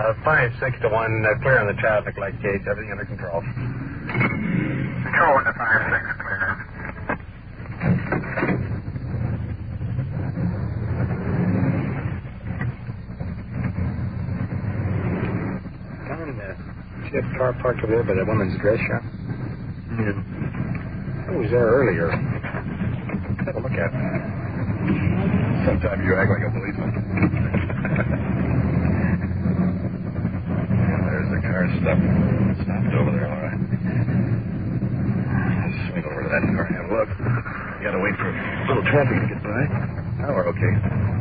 5-6 to 1, clear on the traffic light gauge, everything under control. Control 1 to 5-6, clear. See that car parked over there by that woman's dress shop? Yeah. I was there earlier. Have a look at it. Sometimes you act like a policeman. Yeah, there's the car stopped over there, all right. Let's swing over to that car and have a look. You gotta wait for a little traffic to get by. Now we're okay.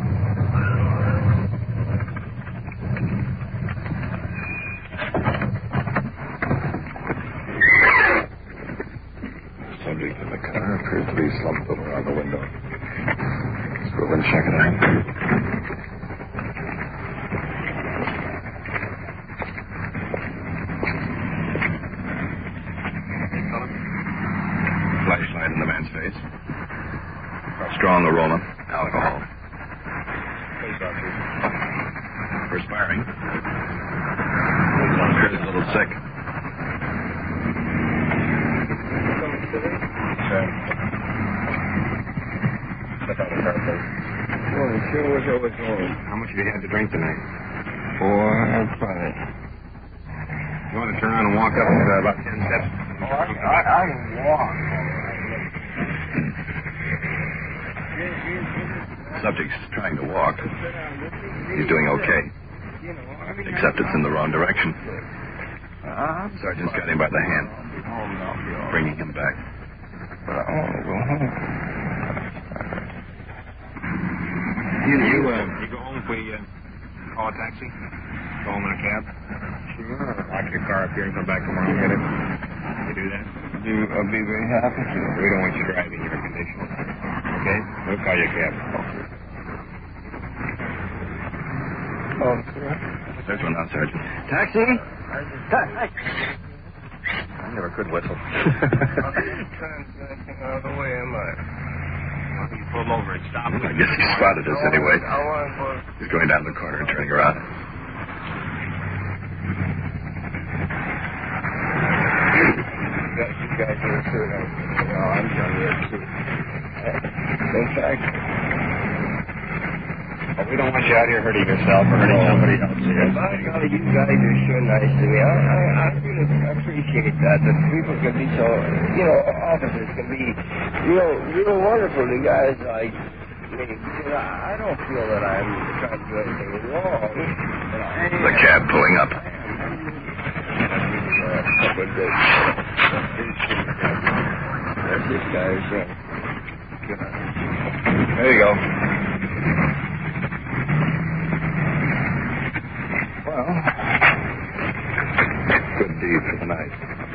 Subject in the car appears to be slumped over on the window. Let's go over and check it out. Flashlight in the man's face. Strong aroma. Alcohol. Face officer. Perspiring. Appears a little sick. Well, it sure was overflowing. How much have you had to drink tonight? 4 and 5. You want to turn around and walk up about 10 steps? I can walk. Subject's trying to walk. He's doing okay. Except it's in the wrong direction. Sergeant's got him by the hand, bringing him back. But I want to go home. You go home if we call a taxi? Go home in a cab? Sure. Lock your car up here and come back tomorrow and get it? You do that? I'll be very happy to. We don't want you driving your condition. Okay? We'll call you a cab. Oh, sir. There's one now, Sergeant. Taxi? I never could whistle. Transacting out of the way, am I? You pull over and stop. I guess he spotted us anyway. I want to go. He's going down the corner and turning around. You guys are sure that I'm done here, too. In fact, We don't want you out here hurting yourself or hurting somebody else. by golly, you guys are so nice to me. I really appreciate that people can be so, officers can be real wonderful to guys like me. Because I don't feel that I'm trying to do anything wrong. The cab pulling up. There's this guy's. There you go. Well, good deed for the night.